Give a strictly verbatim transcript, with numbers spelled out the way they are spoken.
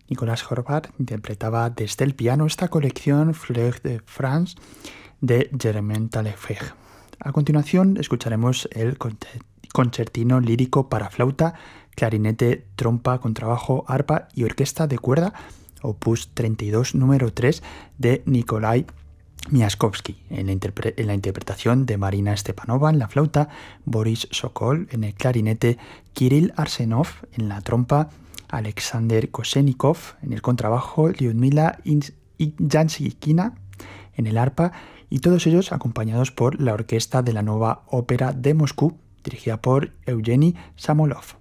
Nicolas Horvath interpretaba desde el piano esta colección Fleurs de France de Germain Taillefer. A continuación escucharemos el concertino lírico para flauta, clarinete, trompa, contrabajo, arpa y orquesta de cuerda, opus treinta y dos, número tres, de Nikolai Miaskovsky, en la, interpre- en la interpretación de Marina Stepanova en la flauta, Boris Sokol en el clarinete, Kirill Arsenov en la trompa, Alexander Kosenikov en el contrabajo, Lyudmila Jansikina en el arpa, y todos ellos acompañados por la orquesta de la Nueva Ópera de Moscú, dirigida por Eugeni Samolov.